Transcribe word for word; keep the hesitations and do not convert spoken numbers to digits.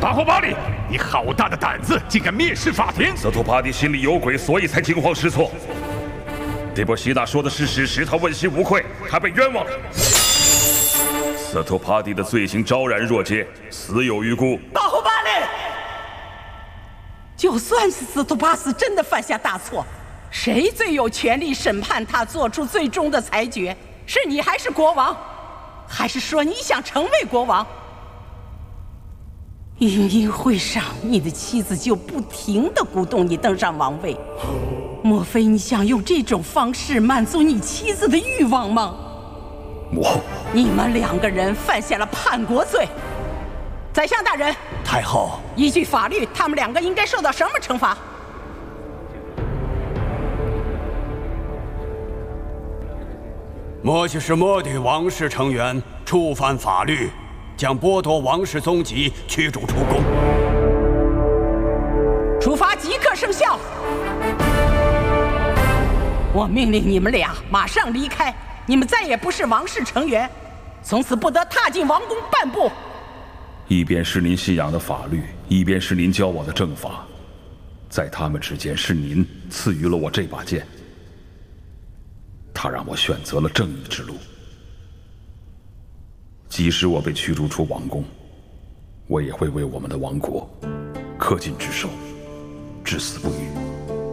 大火巴里，你好大的胆子，竟敢蔑视法庭！ 瑟图帕蒂心里有鬼，所以才惊慌失措。迪波西娜说的是事实，他问心无愧，他被冤枉了。瑟图帕蒂的罪行昭然若揭，死有余辜。 大火巴里，就算是斯图帕斯真的犯下大错，谁最有权利审判他，做出最终的裁决？是你还是国王？还是说你想成为国王？莺莺会上，你的妻子就不停地鼓动你登上王位。莫非你想用这种方式满足你妻子的欲望吗？ 母后， 你们两个人犯下了叛国罪。宰相大人， 太后， 依据法律，他们两个应该受到什么惩罚？ 莫西什莫的王室成员触犯法律，将剥夺王室宗籍，驱逐出宫。 处罚即刻生效。我命令你们俩马上离开，你们再也不是王室成员，从此不得踏进王宫半步。 一边是您信仰的法律，一边是您交往的正法，在他们之间，是您赐予了我这把剑，他让我选择了正义之路。即使我被驱逐出王宫，我也会为我们的王国恪尽职守，至死不渝。